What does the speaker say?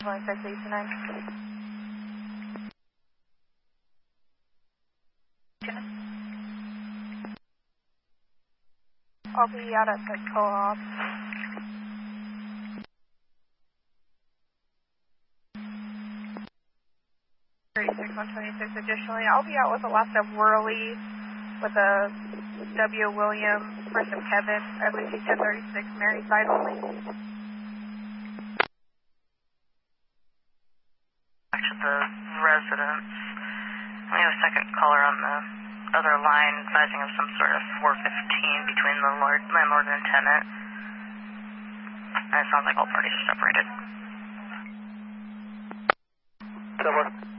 12689. I'll be out at the co-op. 126. Additionally, I'll be out with a left of Worley with a W. William, first of Kevin, I believe he's 1036, Mary side only. Back to the residence. We have a second caller on the other line advising of some sort of 415 between the landlord and tenant. And it sounds like all parties are separated. Someone.